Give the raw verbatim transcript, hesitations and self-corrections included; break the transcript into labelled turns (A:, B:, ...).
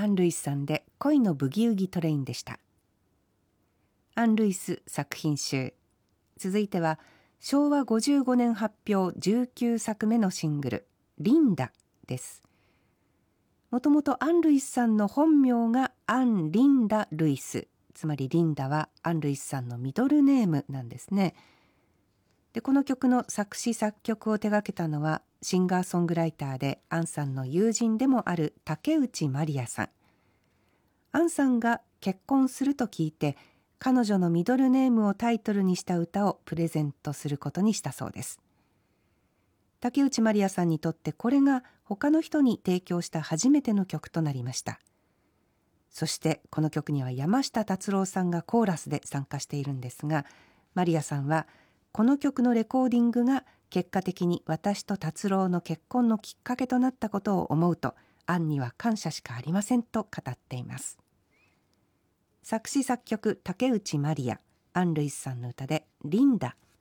A: アン・ルイスさんで恋のブギウギトレインでした。アン・ルイス作品集。続いてはしょうわごじゅうごねん発表じゅうきゅうさくめのシングルリンダです。もともとアン・ルイスさんの本名がアン・リンダ・ルイス、つまりリンダはアン・ルイスさんのミドルネームなんですね。でこの曲の作詞作曲を手掛けたのはシンガーソングライターでアンさんの友人でもある竹内まりやさん。アンさんが結婚すると聞いて彼女のミドルネームをタイトルにした歌をプレゼントすることにしたそうです。竹内まりやさんにとってこれが他の人に提供した初めての曲となりました。そしてこの曲には山下達郎さんがコーラスで参加しているんですが、まりやさんはこの曲のレコーディングが結果的に私と達郎の結婚のきっかけとなったことを思うと、アンには感謝しかありませんと語っています。作詞作曲竹内まりや、アン・ルイスさんの歌でリンダ。